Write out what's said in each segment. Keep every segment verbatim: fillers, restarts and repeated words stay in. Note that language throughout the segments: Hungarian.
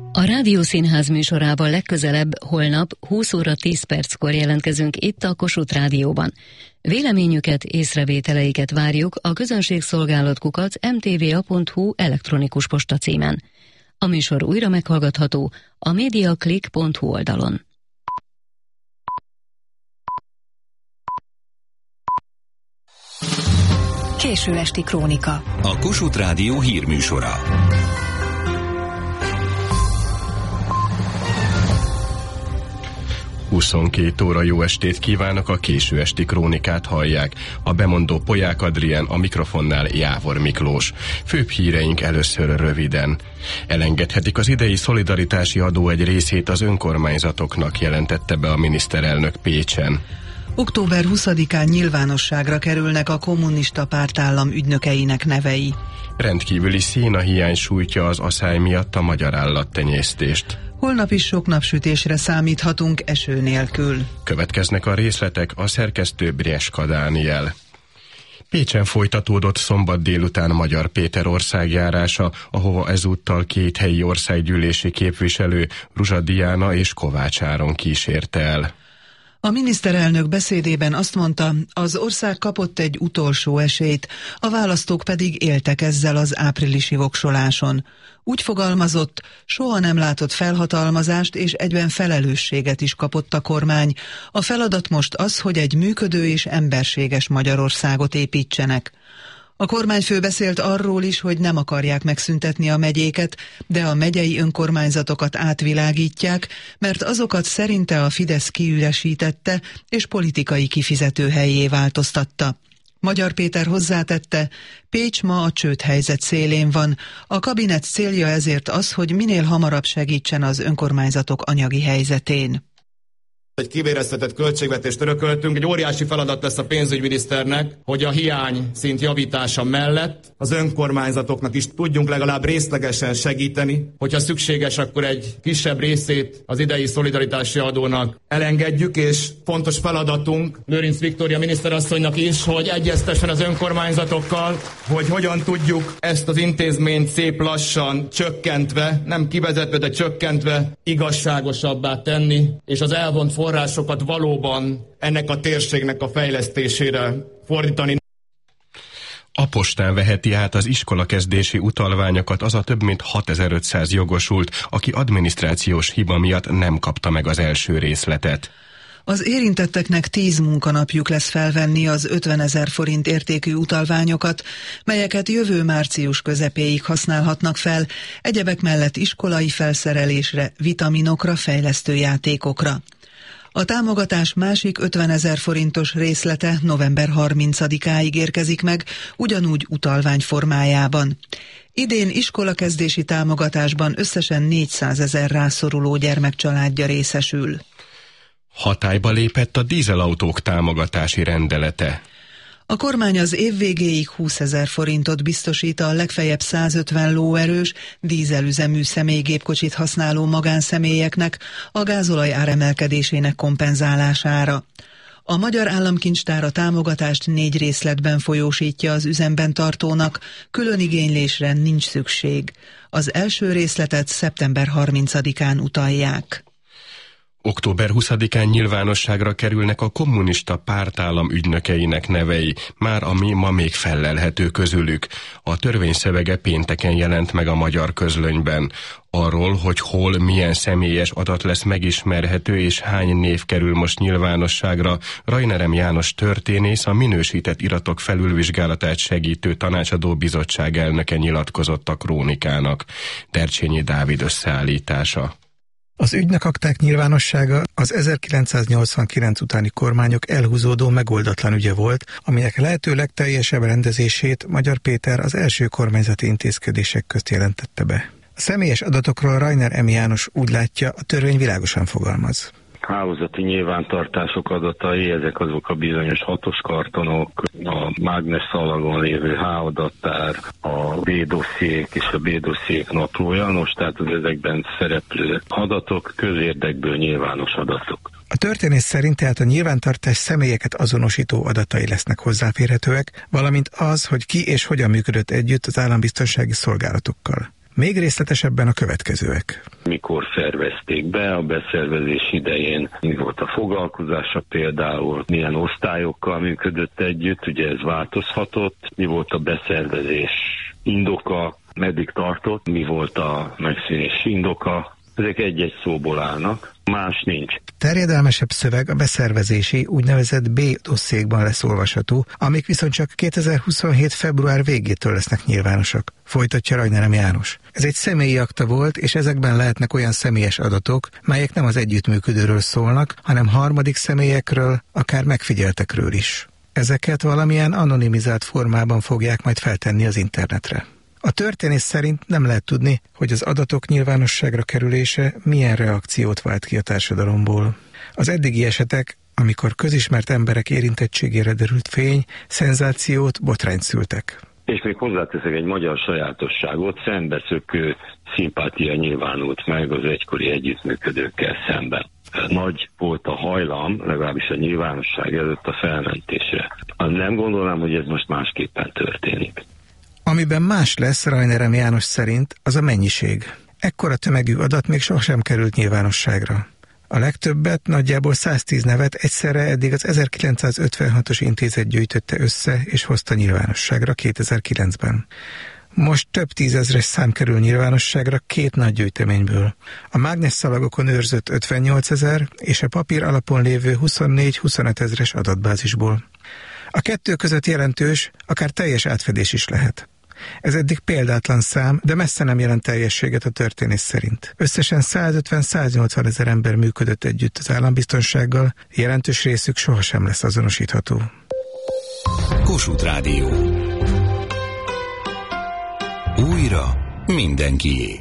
A Rádió Színház műsorában legközelebb holnap húsz óra tíz perckor jelentkezünk itt a Kossuth Rádióban. Véleményüket, észrevételeiket várjuk a közönségszolgálat kukac em té vé á pont hú elektronikus posta címen. A műsor újra meghallgatható a mediaclick pont hú oldalon. Késő esti krónika. A Kossuth Rádió hírműsora. huszonkét óra, jó estét kívánok, a késő esti krónikát hallják. A bemondó Polyák Adrien, a mikrofonnál Jávor Miklós. Főbb híreink először röviden. Elengedhetik az idei szolidaritási adó egy részét az önkormányzatoknak, jelentette be a miniszterelnök Pécsen. október huszadikán nyilvánosságra kerülnek a kommunista pártállam ügynökeinek nevei. Rendkívüli szénahiány sújtja az aszály miatt a magyar állattenyésztést. Holnap is sok napsütésre számíthatunk eső nélkül. Következnek a részletek, a szerkesztő Brieska Dániel. Pécsen folytatódott szombat délután Magyar Péter országjárása, ahova ezúttal két helyi országgyűlési képviselő, Ruzsa Diana és Kovács Áron kísérte el. A miniszterelnök beszédében azt mondta, az ország kapott egy utolsó esélyt, a választók pedig éltek ezzel az áprilisi voksoláson. Úgy fogalmazott, soha nem látott felhatalmazást és egyben felelősséget is kapott a kormány. A feladat most az, hogy egy működő és emberséges Magyarországot építsenek. A kormányfő beszélt arról is, hogy nem akarják megszüntetni a megyéket, de a megyei önkormányzatokat átvilágítják, mert azokat szerinte a Fidesz kiüresítette és politikai kifizetőhellyé változtatta. Magyar Péter hozzátette, Pécs ma a csődhelyzet szélén van. A kabinet célja ezért az, hogy minél hamarabb segítsen az önkormányzatok anyagi helyzetén. Egy kivéreztetett költségvetést örököltünk, egy óriási feladat lesz a pénzügyminiszternek, hogy a hiány szint javítása mellett az önkormányzatoknak is tudjunk legalább részlegesen segíteni, hogyha szükséges, akkor egy kisebb részét az idei szolidaritási adónak elengedjük, és fontos feladatunk Lőrinc Viktória miniszterasszonynak is, hogy egyeztessen az önkormányzatokkal, hogy hogyan tudjuk ezt az intézményt szép lassan csökkentve, nem kivezetve, de csökkentve igazságosabbá tenni, és az elvont forrásokat valóban ennek a térségnek a fejlesztésére fordítani. A postán veheti át az iskolakezdési utalványokat az a több mint hatezer-ötszáz jogosult, aki adminisztrációs hiba miatt nem kapta meg az első részletet. Az érintetteknek tíz munkanapjuk lesz felvenni az ötvenezer forint értékű utalványokat, melyeket jövő március közepéig használhatnak fel, egyebek mellett iskolai felszerelésre, vitaminokra, fejlesztő játékokra. A támogatás másik ötvenezer forintos részlete november harmincadikáig érkezik meg, ugyanúgy utalvány formájában. Idén iskolakezdési támogatásban összesen négyszázezer rászoruló gyermekcsaládja részesül. Hatályba lépett a dízelautók támogatási rendelete. A kormány az év végéig húszezer forintot biztosít a legfeljebb százötven lóerős, dízelüzemű személygépkocsit használó magánszemélyeknek a gázolaj áremelkedésének kompenzálására. A Magyar Államkincstár a támogatást négy részletben folyósítja az üzemben tartónak, külön igénylésre nincs szükség. Az első részletet szeptember harmincadikán utalják. október huszadikán nyilvánosságra kerülnek a kommunista pártállam ügynökeinek nevei, már ami ma még fellelhető közülük. A törvényszövege pénteken jelent meg a Magyar Közlönyben. Arról, hogy hol, milyen személyes adat lesz megismerhető és hány név kerül most nyilvánosságra, Rajnerem János történész, a minősített iratok felülvizsgálatát segítő tanácsadó bizottság elnöke nyilatkozott a krónikának. Dercsényi Dávid összeállítása. Az ügynökakták nyilvánossága az ezerkilencszáznyolcvankilenc utáni kormányok elhúzódó megoldatlan ügye volt, aminek lehető legteljesebb rendezését Magyar Péter az első kormányzati intézkedések közt jelentette be. A személyes adatokról Rajner M. János úgy látja, a törvény világosan fogalmaz. Hálózati nyilvántartások adatai, ezek azok a bizonyos hatos kartonok, a mágnesszalagon lévő H adattár, a B-dossziék és a B-dossziék naplója, most tehát az ezekben szereplő adatok közérdekből nyilvános adatok. A történész szerint tehát a nyilvántartás személyeket azonosító adatai lesznek hozzáférhetőek, valamint az, hogy ki és hogyan működött együtt az állambiztonsági szolgálatokkal. Még részletesebben a következőek. Mikor szervezték be, a beszervezés idején mi volt a foglalkozása például, milyen osztályokkal működött együtt, ugye ez változhatott, mi volt a beszervezés indoka, meddig tartott, mi volt a megszűnés indoka, ezek egy-egy szóból állnak, más nincs. Terjedelmesebb szöveg a beszervezési úgynevezett B-dosszékban lesz olvasható, amik viszont csak kétezer-huszonhét február végétől lesznek nyilvánosak. Folytatja Rajnerem János. Ez egy személyi akta volt, és ezekben lehetnek olyan személyes adatok, melyek nem az együttműködőről szólnak, hanem harmadik személyekről, akár megfigyeltekről is. Ezeket valamilyen anonimizált formában fogják majd feltenni az internetre. A történész szerint nem lehet tudni, hogy az adatok nyilvánosságra kerülése milyen reakciót vált ki a társadalomból. Az eddigi esetek, amikor közismert emberek érintettségére derült fény, szenzációt, botrányt szültek. És még hozzáteszek egy magyar sajátosságot, szembeszökő szimpátia nyilvánult meg az egykori együttműködőkkel szemben. Nagy volt a hajlam, legalábbis a nyilvánosság előtt a felmentésre. Nem gondolnám, hogy ez most másképpen történik. Amiben más lesz Rajnerem János szerint, az a mennyiség. Ekkora tömegű adat még sohasem került nyilvánosságra. A legtöbbet, nagyjából száztíz nevet egyszerre eddig az ezerkilencszázötvenhatos intézet gyűjtötte össze és hozta nyilvánosságra kétezer-kilencben. Most több tízezres szám kerül nyilvánosságra két nagy gyűjteményből. A mágnesszalagokon őrzött ötvennyolcezer és a papír alapon lévő huszonnégy-huszonöt ezres adatbázisból. A kettő között jelentős, akár teljes átfedés is lehet. Ez eddig példátlan szám, de messze nem jelent teljességet a történész szerint. Összesen százötven-száznyolcvan ezer ember működött együtt az állambiztonsággal, jelentős részük sohasem lesz azonosítható. Kossuth Rádió. Újra mindenkié.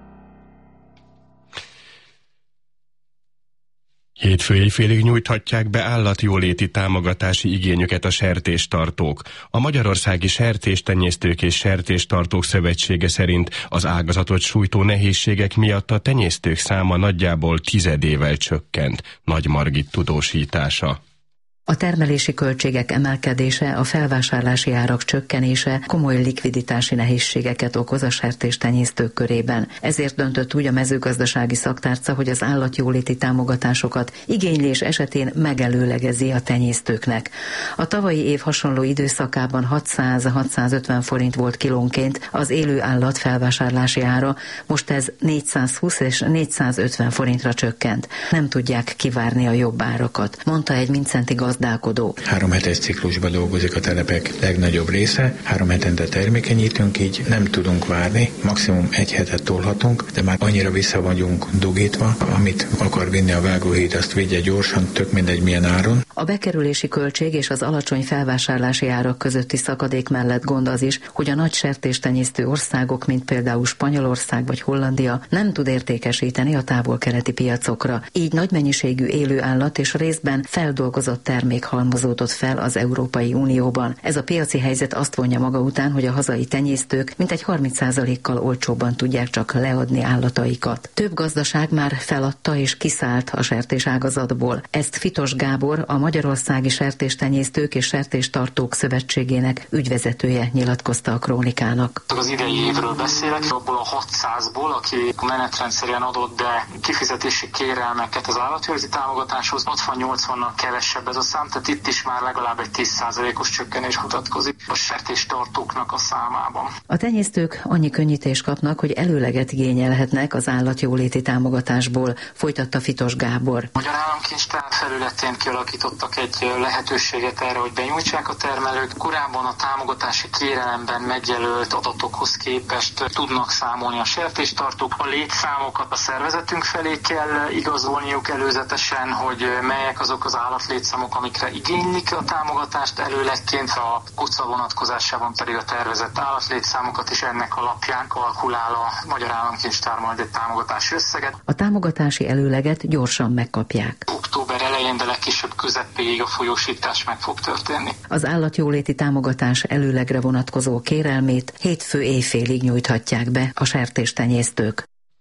Hétfő éjfélig nyújthatják be állatjóléti támogatási igényüket a sertéstartók. A Magyarországi Sertéstenyésztők és Sertéstartók Szövetsége szerint az ágazatot sújtó nehézségek miatt a tenyésztők száma nagyjából tizedével csökkent. Nagy Margit tudósítása. A termelési költségek emelkedése, a felvásárlási árak csökkenése komoly likviditási nehézségeket okoz a sertéstenyésztők körében. Ezért döntött úgy a mezőgazdasági szaktárca, hogy az állatjóléti támogatásokat igénylés esetén megelőlegezi a tenyésztőknek. A tavalyi év hasonló időszakában hatszáz-hatszázötven forint volt kilónként az élő állat felvásárlási ára, most ez négyszázhúsz és négyszázötven forintra csökkent. Nem tudják kivárni a jobb árakat, mondta egy mincenti gazdálkodó. Három hetes ciklusban dolgozik a telepek legnagyobb része, három hetente termékenyítünk, így nem tudunk várni, maximum egy hetet tolhatunk, de már annyira vissza vagyunk dugítva, amit akar vinni a vágóhíd, azt vigye gyorsan, tök mindegy milyen áron. A bekerülési költség és az alacsony felvásárlási árak közötti szakadék mellett gond az is, hogy a nagy sertéstenyésztő országok, mint például Spanyolország vagy Hollandia nem tud értékesíteni a távol-keleti piacokra. Így nagy mennyiségű élő állat és részben feldolgozott termék még halmozódott fel az Európai Unióban. Ez a piaci helyzet azt vonja maga után, hogy a hazai tenyésztők mintegy harminc százalékkal olcsóbban tudják csak leadni állataikat. Több gazdaság már feladta és kiszállt a sertéságazatból. Ezt Fitos Gábor, a Magyarországi Sertéstenyésztők és Sertéstartók Szövetségének ügyvezetője nyilatkozta a Krónikának. Az idei évről beszélek, abból a hatszázból, aki menetrendszerűen adott be kifizetési kérelmeket az állatjóléti támogatáshoz, hatvan-nyolcvannal kevesebb ez a szám, tehát itt is már legalább egy tíz százalékos csökkenés mutatkozik a sertéstartóknak a számában. A tenyésztők annyi könnyítést kapnak, hogy előleget igényelhetnek az állatjóléti támogatásból, folytatta Fitos Gábor. A Magyar Államkincstár felületén kialakítottak egy lehetőséget erre, hogy benyújtsák a termelők. Korábban a támogatási kérelemben megjelölt adatokhoz képest tudnak számolni a sertéstartók. A létszámokat a szervezetünk felé kell igazolniuk előzetesen, hogy melyek azok az állatlétszámok, amikre igénylik a támogatást előlegként, a koca vonatkozásában pedig a tervezett állatlétszámokat, és ennek alapján kalkulál a Magyar Államkincstár majd egy támogatási összeget. A támogatási előleget gyorsan megkapják. Október elején, de legkésőbb közepéig a folyósítás meg fog történni. Az állatjóléti támogatás előlegre vonatkozó kérelmét hétfő éjfélig nyújthatják be a sertéstenyésztők.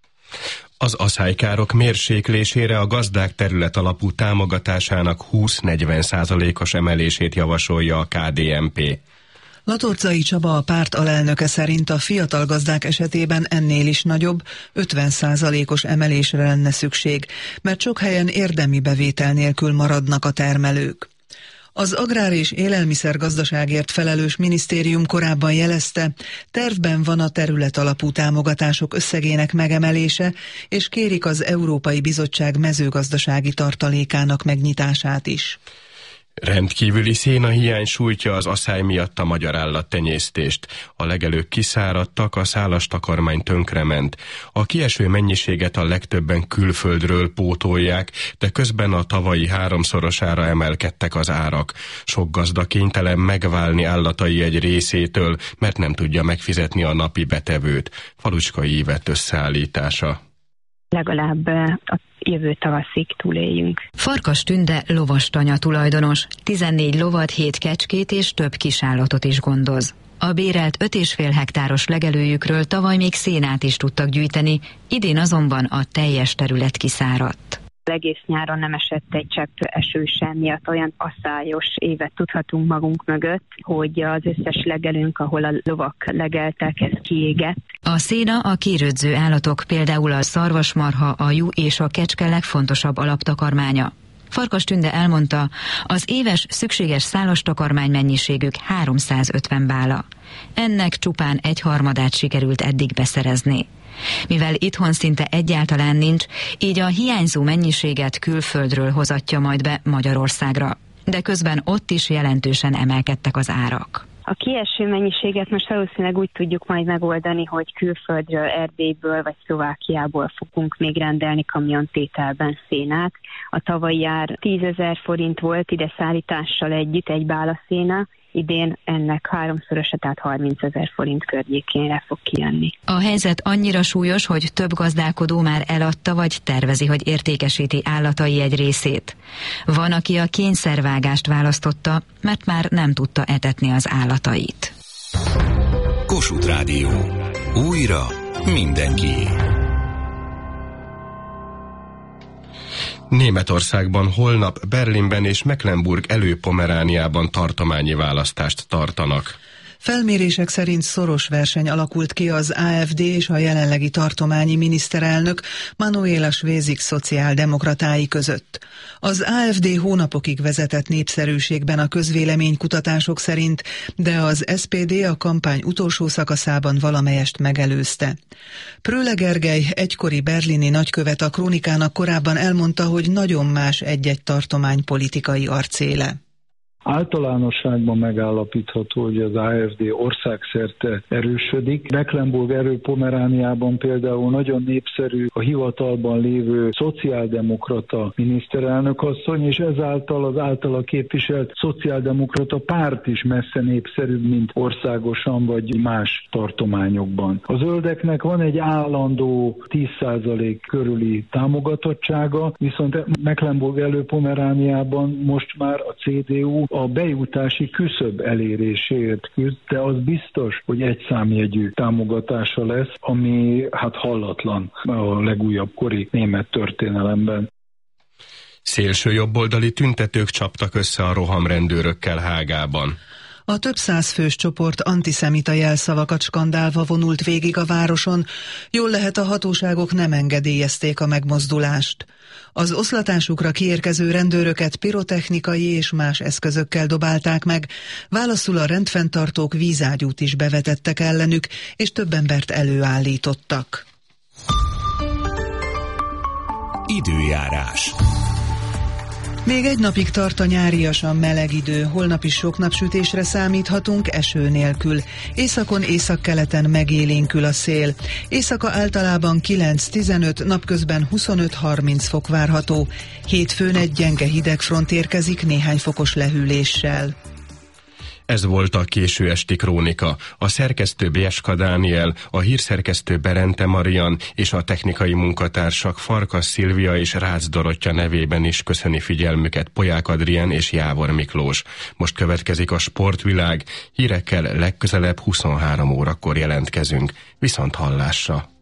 Az aszálykárok mérséklésére a gazdák terület alapú támogatásának húsz-negyven százalékos emelését javasolja a ká dé en pé. Latorcai Csaba, a párt alelnöke szerint a fiatal gazdák esetében ennél is nagyobb, ötven százalékos emelésre lenne szükség, mert sok helyen érdemi bevétel nélkül maradnak a termelők. Az Agrár- és Élelmiszergazdaságért felelős minisztérium korábban jelezte, tervben van a terület alapú támogatások összegének megemelése, és kérik az Európai Bizottság mezőgazdasági tartalékának megnyitását is. Rendkívüli szénahiány sújtja az aszály miatt a magyar állattenyésztést. A legelők kiszáradtak, a szálastakarmány tönkrement. A kieső mennyiséget a legtöbben külföldről pótolják, de közben a tavalyi háromszorosára emelkedtek az árak. Sok gazda kénytelen megválni állatai egy részétől, mert nem tudja megfizetni a napi betevőt. Falucskai Ivett összeállítása. Legalább a jövő tavaszig túléljünk. Farkas Tünde lovastanya tulajdonos, tizennégy lovat, hét kecskét és több kisállatot is gondoz. A bérelt öt és fél hektáros legelőjükről tavaly még szénát is tudtak gyűjteni, idén azonban a teljes terület kiszáradt. Egész nyáron nem esett egy csepp eső sem, miatt olyan aszályos évet tudhatunk magunk mögött, hogy az összes legelőnk, ahol a lovak legeltek, ez kiégett. A széna a kérődző állatok, például a szarvasmarha, a juh és a kecske legfontosabb alaptakarmánya. Farkas Tünde elmondta, az éves szükséges szálastakarmány mennyiségük háromszázötven bála. Ennek csupán egy harmadát sikerült eddig beszerezni. Mivel itthon szinte egyáltalán nincs, így a hiányzó mennyiséget külföldről hozatja majd be Magyarországra. De közben ott is jelentősen emelkedtek az árak. A kieső mennyiséget most valószínűleg úgy tudjuk majd megoldani, hogy külföldről, Erdélyből vagy Szlovákiából fogunk még rendelni kamiontételben szénát. A tavalyi ár tízezer forint volt ide szállítással együtt egy bála széna, idén ennek háromszorosa, tehát harmincezer forint környékére fog kijönni. A helyzet annyira súlyos, hogy több gazdálkodó már eladta vagy tervezi, hogy értékesíti állatai egy részét. Van, aki a kényszervágást választotta, mert már nem tudta etetni az állatait. Kossuth Rádió. Újra mindenkié. Németországban holnap Berlinben és Mecklenburg Elő-Pomerániában tartományi választást tartanak. Felmérések szerint szoros verseny alakult ki az á ef dé és a jelenlegi tartományi miniszterelnök Manuela Schwesig szociáldemokratái között. Az á ef dé hónapokig vezetett népszerűségben a közvéleménykutatások szerint, de az es pé dé a kampány utolsó szakaszában valamelyest megelőzte. Prölle Gergely, egykori berlini nagykövet a Krónikának korábban elmondta, hogy nagyon más egy-egy tartomány politikai arcéle. Általánosságban megállapítható, hogy az á ef dé országszerte erősödik. Mecklenburg Elő-Pomerániában például nagyon népszerű a hivatalban lévő szociáldemokrata miniszterelnökasszony, és ezáltal az általa képviselt szociáldemokrata párt is messze népszerűbb, mint országosan vagy más tartományokban. A zöldeknek van egy állandó tíz százalék körüli támogatottsága, viszont Mecklenburg Elő-Pomerániában most már a cé dé u a bejutási küszöb eléréséért küzd, de az biztos, hogy egy számjegyű támogatása lesz, ami hát hallatlan a legújabb kori német történelemben. Szélső jobboldali tüntetők csaptak össze a rohamrendőrökkel Hágában. A több száz fős csoport antiszemita jelszavakat skandálva vonult végig a városon, jól lehet a hatóságok nem engedélyezték a megmozdulást. Az oszlatásukra kiérkező rendőröket pirotechnikai és más eszközökkel dobálták meg, válaszul a rendfenntartók vízágyút is bevetettek ellenük, és több embert előállítottak. Időjárás. Még egy napig tart a nyáriasan meleg idő, holnap is sok napsütésre számíthatunk eső nélkül. Északon, északkeleten megélénkül a szél. Éjszaka általában kilenc-tizenöt, napközben huszonöt-harminc fok várható. Hétfőn egy gyenge hidegfront érkezik néhány fokos lehűléssel. Ez volt a késő esti krónika. A szerkesztő Bieska Dániel, a hírszerkesztő Berente Marian és a technikai munkatársak Farkas Szilvia és Rácz Dorottya nevében is köszöni figyelmüket Polyák Adrien és Jávor Miklós. Most következik a sportvilág, hírekkel legközelebb huszonhárom órakor jelentkezünk. Viszont hallásra!